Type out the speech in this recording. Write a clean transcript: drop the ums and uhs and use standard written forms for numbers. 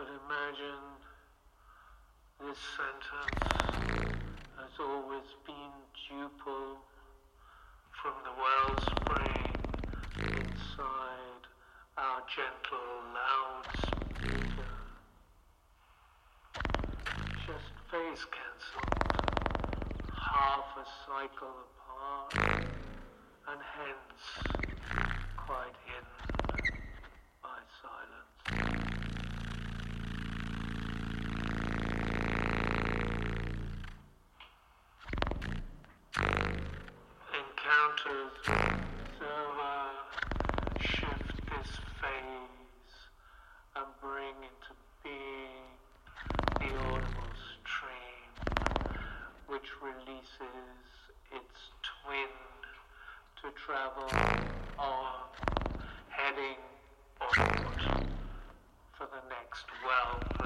But imagine this sentence has always been duple from the wellspring inside our gentle loudspeaker. Just phase cancelled, half a cycle apart, and hence quite hidden by silence. Encounters observer shift this phase and bring into being the audible stream which releases its twin to travel on, heading onward for the next well.